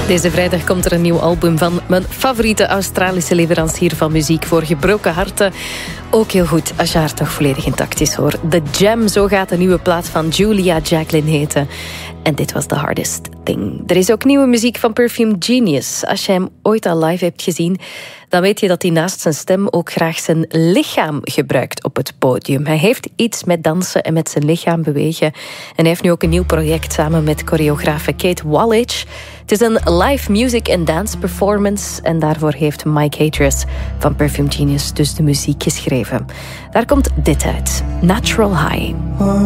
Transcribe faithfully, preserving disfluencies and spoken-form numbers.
Deze vrijdag komt er een nieuw album van mijn favoriete Australische leverancier van muziek voor gebroken harten. Ook heel goed als je hart toch volledig intact is, hoor. The Jam, zo gaat de nieuwe plaat van Julia Jacqueline heten. En dit was The Hardest Thing. Er is ook nieuwe muziek van Perfume Genius. Als je hem ooit al live hebt gezien, dan weet je dat hij naast zijn stem ook graag zijn lichaam gebruikt op het podium. Hij heeft iets met dansen en met zijn lichaam bewegen. En hij heeft nu ook een nieuw project samen met choreografe Kate Wallich. Het is een live music and dance performance en daarvoor heeft Mike Hatris van Perfume Genius dus de muziek geschreven. Daar komt dit uit, Natural High.